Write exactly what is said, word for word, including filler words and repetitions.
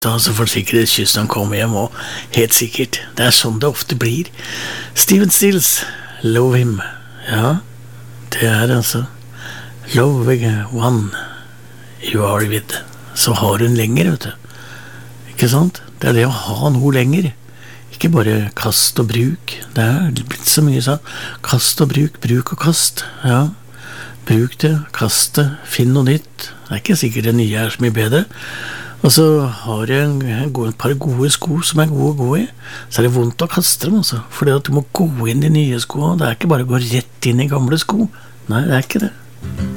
Da så får sikkert kyssen komme hjem, og helt sikkert. Det er sånn det ofte blir. Steven Stills, Love Him. Ja, det er altså Loving One You Are With. Så har hun lenger, vet du. Ikke sant? Det er det å ha noe lenger. Ikke bare kast og bruk. Det er blitt så mye sånn. Kast og bruk, bruk og kast. Ja, bruk det, kast det, finn noe nytt. Det er ikke sikkert det nye er så mye bedre. Og så har jeg en, en, et par gode sko som er gode å gå i, så er det vondt å kaste dem også, fordi at du må gå inn i nye sko, det er ikke bare å gå rett inn i gamle sko. Nei, det er ikke det.